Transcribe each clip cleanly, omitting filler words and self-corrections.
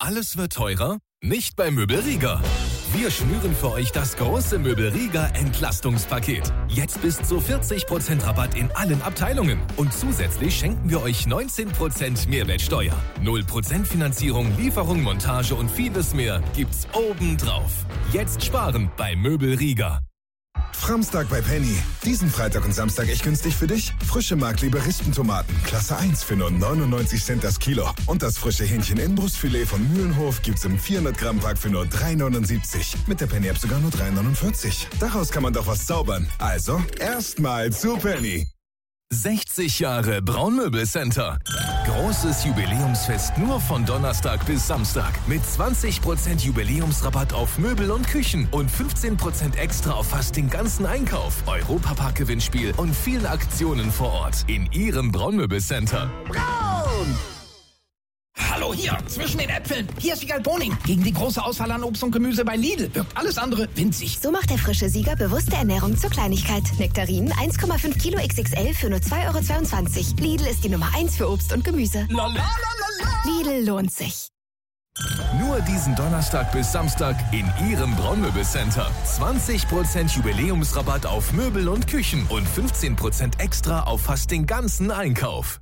alles wird teurer? Nicht bei Möbelrieger. Wir schnüren für euch das große Möbelrieger Entlastungspaket. Jetzt bis zu 40% Rabatt in allen Abteilungen. Und zusätzlich schenken wir euch 19% Mehrwertsteuer. 0% Finanzierung, Lieferung, Montage und vieles mehr gibt's obendrauf. Jetzt sparen bei Möbelrieger. Framstag bei Penny. Diesen Freitag und Samstag echt günstig für dich. Frische Markleber Rispentomaten, Klasse 1 für nur 99 Cent das Kilo. Und das frische Hähnchen-Innenbrustfilet von Mühlenhof gibt's im 400-Gramm-Pack für nur 3,79. Mit der Penny-App sogar nur 3,49. Daraus kann man doch was zaubern. Also, erstmal zu Penny. 60 Jahre Braunmöbelcenter. Großes Jubiläumsfest nur von Donnerstag bis Samstag. Mit 20% Jubiläumsrabatt auf Möbel und Küchen und 15% extra auf fast den ganzen Einkauf. Europapark-Gewinnspiel und vielen Aktionen vor Ort in Ihrem Braunmöbelcenter. Braun! Hallo hier, zwischen den Äpfeln. Hier ist Wiegald Boning. Gegen die große Auswahl an Obst und Gemüse bei Lidl wirkt alles andere winzig. So macht der frische Sieger bewusste Ernährung zur Kleinigkeit. Nektarinen 1,5 Kilo XXL für nur 2,22 €. Lidl ist die Nummer 1 für Obst und Gemüse. Lidl lohnt sich. Nur diesen Donnerstag bis Samstag in Ihrem Braunmöbelcenter. 20% Jubiläumsrabatt auf Möbel und Küchen und 15% extra auf fast den ganzen Einkauf.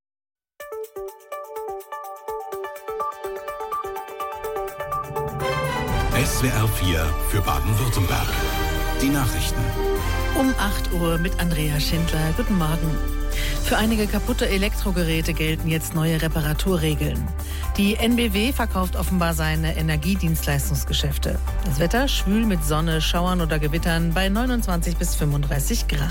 SWR 4 für Baden-Württemberg. Die Nachrichten. Um 8 Uhr mit Andrea Schindler. Guten Morgen. Für einige kaputte Elektrogeräte gelten jetzt neue Reparaturregeln. Die NBW verkauft offenbar seine Energiedienstleistungsgeschäfte. Das Wetter schwül mit Sonne, Schauern oder Gewittern bei 29 bis 35 Grad.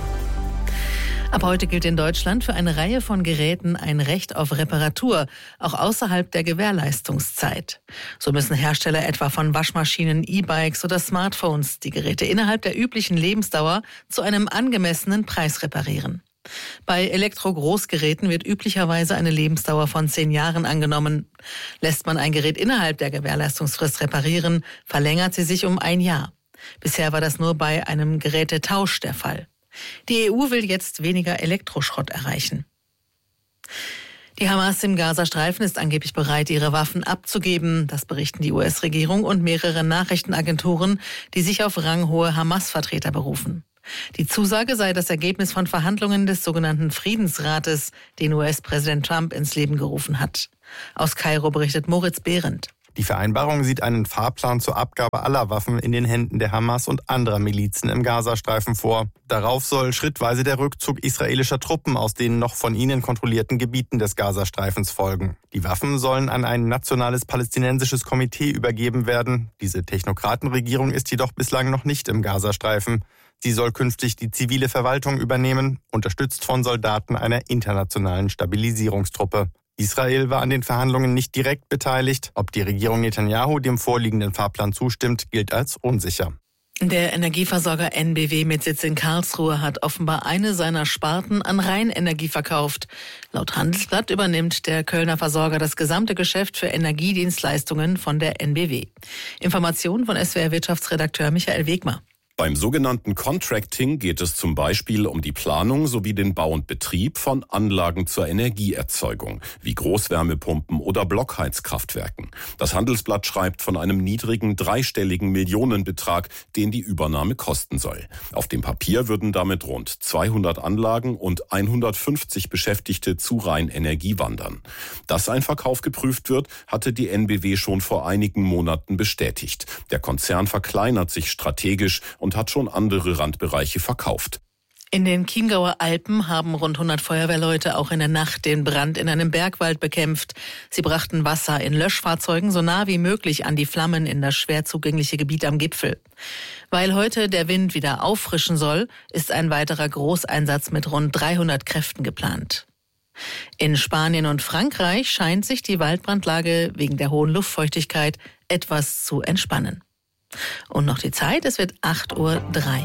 Ab heute gilt in Deutschland für eine Reihe von Geräten ein Recht auf Reparatur, auch außerhalb der Gewährleistungszeit. So müssen Hersteller etwa von Waschmaschinen, E-Bikes oder Smartphones die Geräte innerhalb der üblichen Lebensdauer zu einem angemessenen Preis reparieren. Bei Elektro-Großgeräten wird üblicherweise eine Lebensdauer von 10 Jahren angenommen. Lässt man ein Gerät innerhalb der Gewährleistungsfrist reparieren, verlängert sie sich um 1 Jahr. Bisher war das nur bei einem Gerätetausch der Fall. Die EU will jetzt weniger Elektroschrott erreichen. Die Hamas im Gazastreifen ist angeblich bereit, ihre Waffen abzugeben. Das berichten die US-Regierung und mehrere Nachrichtenagenturen, die sich auf ranghohe Hamas-Vertreter berufen. Die Zusage sei das Ergebnis von Verhandlungen des sogenannten Friedensrates, den US-Präsident Trump ins Leben gerufen hat. Aus Kairo berichtet Moritz Behrendt. Die Vereinbarung sieht einen Fahrplan zur Abgabe aller Waffen in den Händen der Hamas und anderer Milizen im Gazastreifen vor. Darauf soll schrittweise der Rückzug israelischer Truppen aus den noch von ihnen kontrollierten Gebieten des Gazastreifens folgen. Die Waffen sollen an ein nationales palästinensisches Komitee übergeben werden. Diese Technokratenregierung ist jedoch bislang noch nicht im Gazastreifen. Sie soll künftig die zivile Verwaltung übernehmen, unterstützt von Soldaten einer internationalen Stabilisierungstruppe. Israel war an den Verhandlungen nicht direkt beteiligt. Ob die Regierung Netanyahu dem vorliegenden Fahrplan zustimmt, gilt als unsicher. Der Energieversorger NBW mit Sitz in Karlsruhe hat offenbar eine seiner Sparten an Rheinenergie verkauft. Laut Handelsblatt übernimmt der Kölner Versorger das gesamte Geschäft für Energiedienstleistungen von der NBW. Informationen von SWR-Wirtschaftsredakteur Michael Wegmer. Beim sogenannten Contracting geht es zum Beispiel um die Planung sowie den Bau und Betrieb von Anlagen zur Energieerzeugung, wie Großwärmepumpen oder Blockheizkraftwerken. Das Handelsblatt schreibt von einem niedrigen dreistelligen Millionenbetrag, den die Übernahme kosten soll. Auf dem Papier würden damit rund 200 Anlagen und 150 Beschäftigte zu Rheinenergie wandern. Dass ein Verkauf geprüft wird, hatte die NBW schon vor einigen Monaten bestätigt. Der Konzern verkleinert sich strategisch und hat schon andere Randbereiche verkauft. In den Chiemgauer Alpen haben rund 100 Feuerwehrleute auch in der Nacht den Brand in einem Bergwald bekämpft. Sie brachten Wasser in Löschfahrzeugen so nah wie möglich an die Flammen in das schwer zugängliche Gebiet am Gipfel. Weil heute der Wind wieder auffrischen soll, ist ein weiterer Großeinsatz mit rund 300 Kräften geplant. In Spanien und Frankreich scheint sich die Waldbrandlage wegen der hohen Luftfeuchtigkeit etwas zu entspannen. Und noch die Zeit, es wird 8:03 Uhr.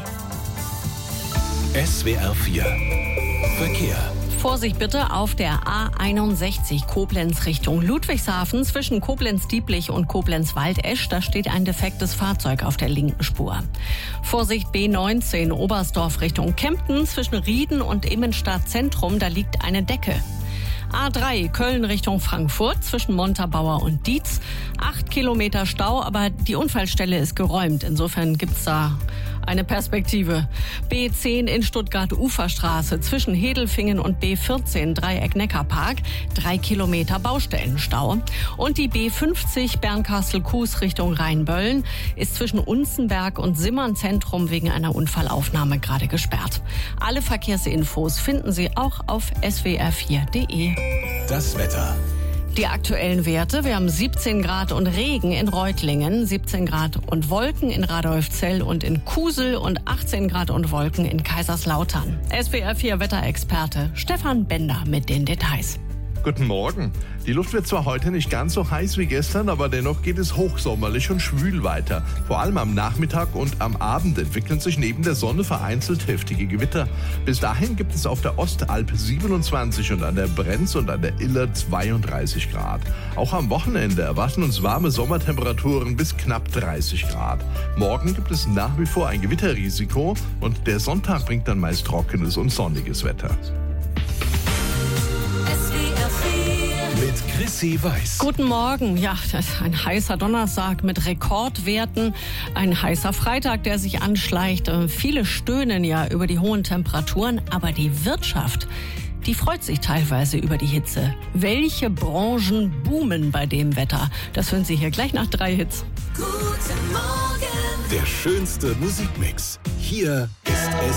SWR 4 Verkehr. Vorsicht bitte auf der A61 Koblenz Richtung Ludwigshafen zwischen Koblenz-Dieblich und Koblenz-Waldesch. Da steht ein defektes Fahrzeug auf der linken Spur. Vorsicht B19 Oberstdorf Richtung Kempten zwischen Rieden und Immenstadt Zentrum. Da liegt eine Decke. A3 Köln Richtung Frankfurt zwischen Montabaur und Dietz. 8 Kilometer Stau, aber die Unfallstelle ist geräumt. Insofern gibt's da eine Perspektive. B10 in Stuttgart Uferstraße zwischen Hedelfingen und B14 Dreieck Neckarpark. 3 Kilometer Baustellenstau. Und die B50 Bernkastel-Kues Richtung Rheinböllen ist zwischen Unzenberg und Simmern-Zentrum wegen einer Unfallaufnahme gerade gesperrt. Alle Verkehrsinfos finden Sie auch auf swr4.de. Das Wetter. Die aktuellen Werte, wir haben 17 Grad und Regen in Reutlingen, 17 Grad und Wolken in Radolfzell und in Kusel und 18 Grad und Wolken in Kaiserslautern. SWR4 Wetterexperte Stefan Bender mit den Details. Guten Morgen. Die Luft wird zwar heute nicht ganz so heiß wie gestern, aber dennoch geht es hochsommerlich und schwül weiter. Vor allem am Nachmittag und am Abend entwickeln sich neben der Sonne vereinzelt heftige Gewitter. Bis dahin gibt es auf der Ostalb 27 und an der Brenz und an der Iller 32 Grad. Auch am Wochenende erwarten uns warme Sommertemperaturen bis knapp 30 Grad. Morgen gibt es nach wie vor ein Gewitterrisiko und der Sonntag bringt dann meist trockenes und sonniges Wetter. Mit Chrissy Weiß. Guten Morgen. Ja, das ist ein heißer Donnerstag mit Rekordwerten. Ein heißer Freitag, der sich anschleicht. Viele stöhnen ja über die hohen Temperaturen, aber die Wirtschaft, die freut sich teilweise über die Hitze. Welche Branchen boomen bei dem Wetter? Das hören Sie hier gleich nach 3 Hits. Guten Morgen. Der schönste Musikmix. Hier ist es.